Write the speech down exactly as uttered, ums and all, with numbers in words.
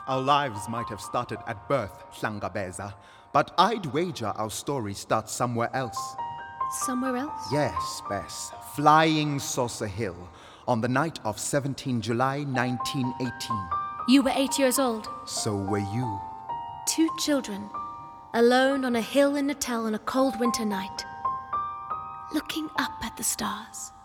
Our lives might have started at birth, Hlangabeza, but I'd wager our story starts somewhere else. Somewhere else? Yes, Bess. Flying Saucer Hill, on the night of seventeenth of July, nineteen eighteen. You were eight years old. So were you. Two children, alone on a hill in Natal on a cold winter night, looking up at the stars.